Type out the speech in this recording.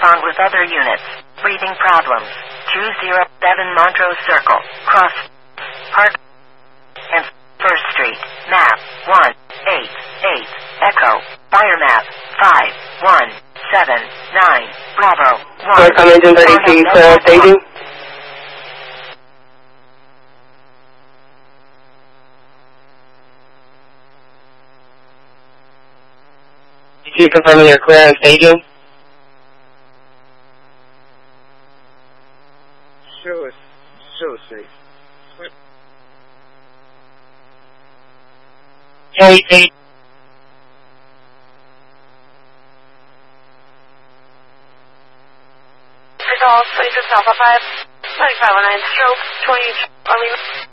correspond with other units. Breathing problems. 207 Montrose Circle. Cross. Park. And 1st Street. Map 188. Echo. Fire map 5179. Bravo 1. Come engine 36 staging. You confirming you're clear on staging? Sure, safe. Hey, hey. Alpha 5, 2519, stroke, 20,